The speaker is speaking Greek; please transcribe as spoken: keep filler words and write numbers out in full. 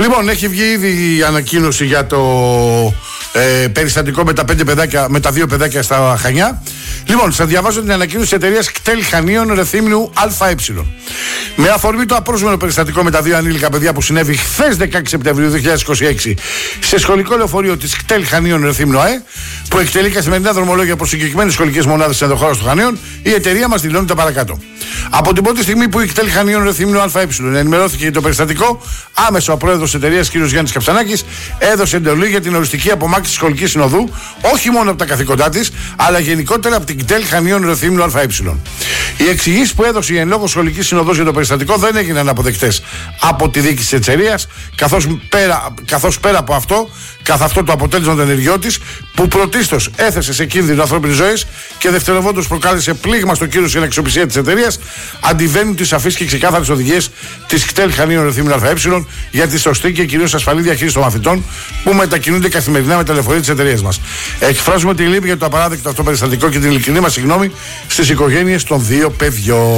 Λοιπόν, έχει βγει ήδη η ανακοίνωση για το ε, περιστατικό με τα, πέντε παιδάκια, με τα δύο παιδάκια στα Χανιά. Λοιπόν, θα διαβάζω την ανακοίνωση της εταιρείας ΚΤΕΛ Χανίων Ρεθύμνου ΑΕ. Με αφορμή το απρόσμενο περιστατικό με τα δύο ανήλικα παιδιά που συνέβη χθες δεκαέξι Σεπτεμβρίου δύο χιλιάδες είκοσι έξι σε σχολικό λεωφορείο της ΚΤΕΛ Χανίων Ρεθύμνου ΑΕ, που εκτελεί καθημερινά δρομολόγια προς συγκεκριμένες σχολικές μονάδες της ενδοχώρας του Χανίων, η εταιρεία μας δηλώνει τα παρακάτω. Από την πρώτη στιγμή που η ΚΤΕΛ Χανίων Ρεθύμνου ΑΕ ενημερώθηκε για το περιστατικό, άμεσα ο πρόεδρος της εταιρείας κ. Γιάννης Καψανάκης έδωσε εντολή για την οριστική απομάκρυνση της σχολικής συνοδού, όχι μόνο από τα καθήκοντά της, αλλά γενικότερα από την ΚΤΕΛ Χανίων Ρεθύμνου ΑΕ. Οι εξηγήσεις που έδωσε η εν λόγω σχολική συνοδός για το περιστατικό δεν έγιναν αποδεκτές από τη διοίκηση της εταιρείας, καθώς πέρα, καθώς πέρα από αυτό, καθ' αυτό το αποτέλεσμα των ενεργειών της, που πρωτίστως έθεσε σε κίνδυνο ανθρώπινες ζωές και δευτερευόντως προκάλεσε πλήγμα στο κύρος και την αξιοπιστία της εταιρείας, αντιβαίνουν τις σαφείς και ξεκάθαρες οδηγίες της ΚΤΕΛ Χανίων Ρεθύμνου ΑΕ για τη σωστή και κυρίως ασφαλή διαχείριση των μαθητών που μετακινούνται καθημερινά με τα λεωφορεία της εταιρείας μας. Εκφράζουμε τη λύπη για το απαράδεκτο αυτό περιστατικό και την ειλικρινή μας συγγνώμη στις οικογένειες των δύο παιδιών.